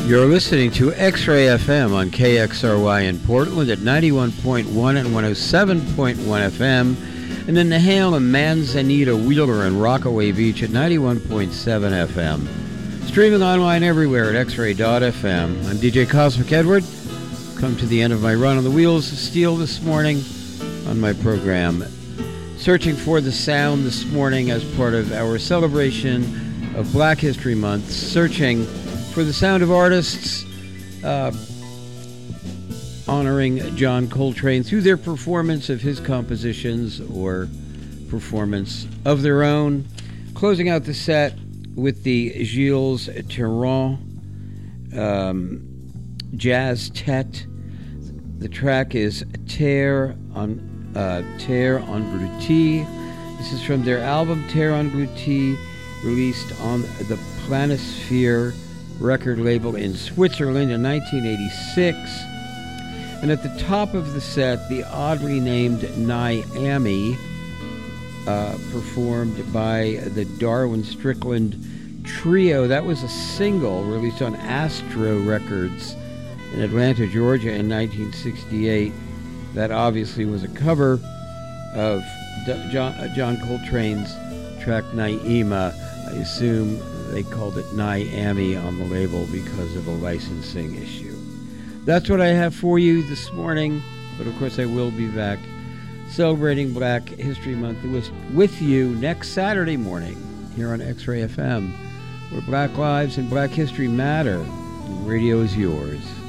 You're listening to X-Ray FM on KXRY in Portland at 91.1 and 107.1 FM, and in Nahalem, Manzanita, Wheeler, and Rockaway Beach at 91.7 FM. Streaming online everywhere at xray.fm. I'm DJ Cosmic Edward. Come to the end of my run on the wheels of steel this morning on my program. Searching for the sound this morning as part of our celebration of Black History Month. Searching for the sound of artists honoring John Coltrane through their performance of his compositions or performance of their own. Closing out the set with the Gilles Theron Jazz Tete. The track is Terre Engloutie. This is from their album Terre Engloutie, released on the Planisphere record label in Switzerland in 1986. And at the top of the set, the oddly named Nyami, performed by the Darwin Strickland Trio. That was a single released on Astro Records in Atlanta, Georgia in 1968. That obviously was a cover of John Coltrane's track Naima. I assume they called it Nyami on the label because of a licensing issue. That's what I have for you this morning, but of course I will be back celebrating Black History Month with you next Saturday morning here on X-Ray FM, where Black lives and Black history matter. And radio is yours.